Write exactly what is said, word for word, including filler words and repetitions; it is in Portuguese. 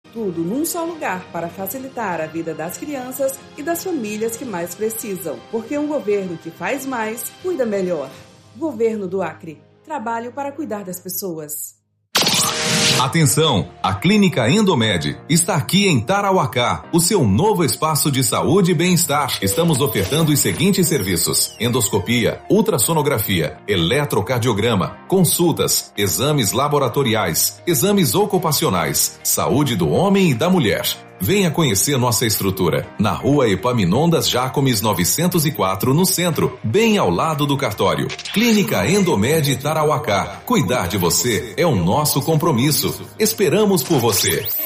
Tudo num só lugar para facilitar a vida das crianças e das famílias que mais precisam. Porque um governo que faz mais, cuida melhor. Governo do Acre. Trabalho para cuidar das pessoas. Atenção! A Clínica Endomed está aqui em Tarauacá, o seu novo espaço de saúde e bem-estar. Estamos ofertando os seguintes serviços: endoscopia, ultrassonografia, eletrocardiograma, consultas, exames laboratoriais, exames ocupacionais, saúde do homem e da mulher. Venha conhecer nossa estrutura, na rua Epaminondas Jacomes novecentos e quatro, no centro, bem ao lado do cartório. Clínica Endomed Tarauacá. Cuidar de você é o nosso compromisso. Esperamos por você.